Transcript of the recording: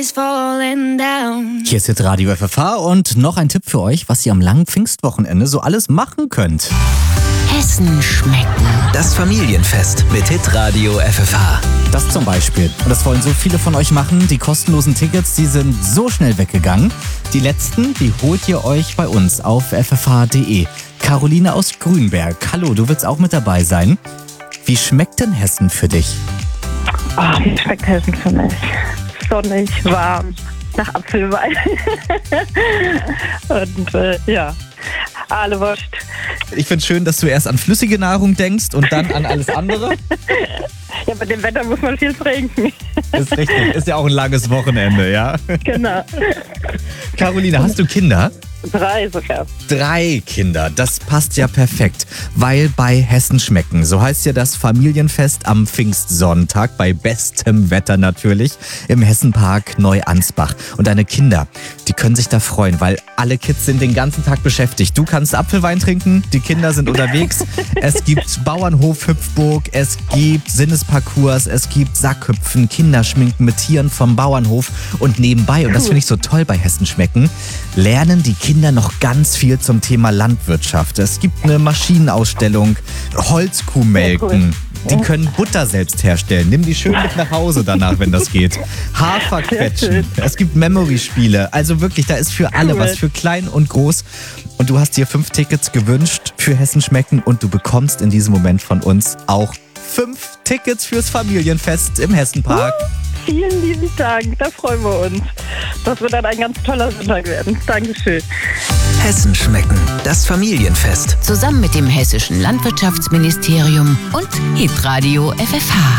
Hier ist jetzt Radio FFH und noch ein Tipp für euch, was ihr am langen Pfingstwochenende so alles machen könnt. Hessen schmecken. Das Familienfest mit Hitradio FFH. Das zum Beispiel. Und das wollen so viele von euch machen. Die kostenlosen Tickets, die sind so schnell weggegangen. Die letzten, die holt ihr euch bei uns auf ffh.de. Caroline aus Grünberg. Hallo, du willst auch mit dabei sein. Wie schmeckt denn Hessen für dich? Wie schmeckt Hessen für mich? Sonnig, warm, nach Apfelwein. Und alle Wurst. Ich finde es schön, dass du erst an flüssige Nahrung denkst und dann an alles andere. Ja, bei dem Wetter muss man viel trinken. Ist richtig. Ist ja auch ein langes Wochenende, ja? Genau. Caroline, hast du Kinder? 3 sogar. 3 Kinder, das passt ja perfekt, weil bei Hessen schmecken, so heißt ja das Familienfest am Pfingstsonntag, bei bestem Wetter natürlich, im Hessenpark Neuansbach. Und deine Kinder, die können sich da freuen, weil alle Kids sind den ganzen Tag beschäftigt. Du kannst Apfelwein trinken, die Kinder sind unterwegs, es gibt Bauernhof-Hüpfburg, es gibt Sinnesparcours, es gibt Sackhüpfen, Kinderschminken mit Tieren vom Bauernhof und nebenbei, und das finde ich so toll bei Hessen schmecken, lernen die Kinder noch ganz viel zum Thema Landwirtschaft. Es gibt eine Maschinenausstellung, Holzkuh melken. Die können Butter selbst herstellen. Nimm die schön mit nach Hause danach, wenn das geht. Hafer quetschen. Es gibt Memory-Spiele. Also wirklich, da ist für alle was, für klein und groß. Und du hast dir 5 Tickets gewünscht für Hessen schmecken und du bekommst in diesem Moment von uns auch 5 Tickets fürs Familienfest im Hessenpark. Vielen lieben Dank, da freuen wir uns. Das wird dann ein ganz toller Sonntag werden. Dankeschön. Hessen schmecken. Das Familienfest. Zusammen mit dem Hessischen Landwirtschaftsministerium und Hitradio FFH.